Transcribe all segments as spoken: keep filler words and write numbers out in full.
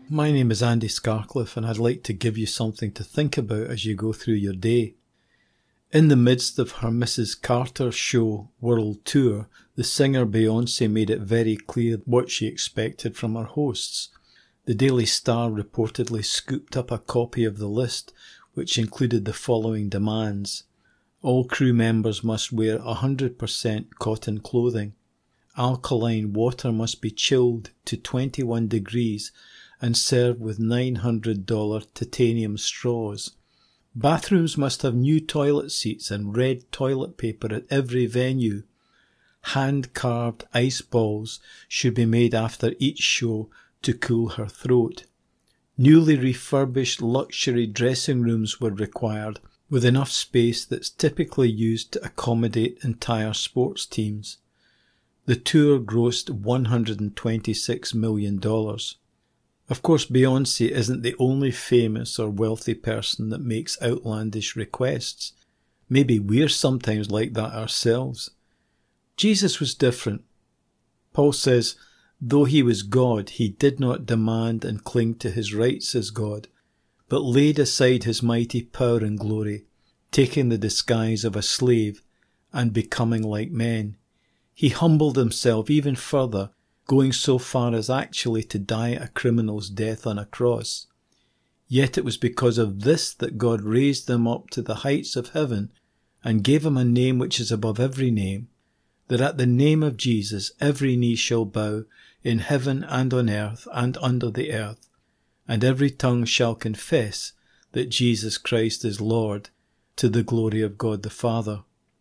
My name is Andy Scarcliffe, and I'd like to give you something to think about as you go through your day. In the midst of her Missus Carter Show World Tour, the singer Beyoncé made it very clear what she expected from her hosts. The Daily Star reportedly scooped up a copy of the list, which included the following demands. All crew members must wear one hundred percent cotton clothing. Alkaline water must be chilled to twenty-one degrees and served with nine hundred dollars titanium straws. Bathrooms must have new toilet seats and red toilet paper at every venue. Hand-carved ice balls should be made after each show to cool her throat. Newly refurbished luxury dressing rooms were required, with enough space that's typically used to accommodate entire sports teams. The tour grossed one hundred twenty-six million dollars. Of course, Beyoncé isn't the only famous or wealthy person that makes outlandish requests. Maybe we're sometimes like that ourselves. Jesus was different. Paul says, though he was God, he did not demand and cling to his rights as God, but laid aside his mighty power and glory, taking the disguise of a slave and becoming like men. He humbled himself even further, going so far as actually to die a criminal's death on a cross. Yet it was because of this that God raised him up to the heights of heaven and gave him a name which is above every name, that at the name of Jesus every knee shall bow in heaven and on earth and under the earth, and every tongue shall confess that Jesus Christ is Lord, to the glory of God the Father.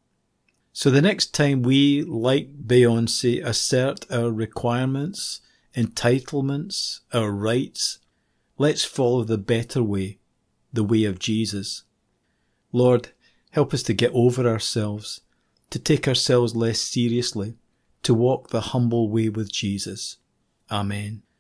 So the next time we, like Beyoncé, assert our requirements, entitlements, our rights, let's follow the better way, the way of Jesus. Lord, help us to get over ourselves, to take ourselves less seriously, to walk the humble way with Jesus. Amen.